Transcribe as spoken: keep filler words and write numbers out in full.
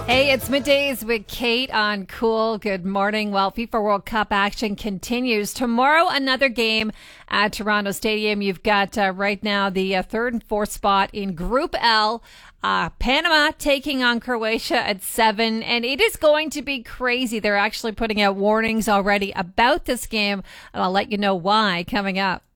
Hey, it's middays with Kate on Cool. Good morning. Well, FIFA World Cup action continues. Tomorrow, another game at Toronto Stadium. You've got uh, right now the uh, third and fourth spot in Group L. Uh, Panama taking on Croatia at seven, and it is going to be crazy. They're actually putting out warnings already about this game, and I'll let you know why coming up.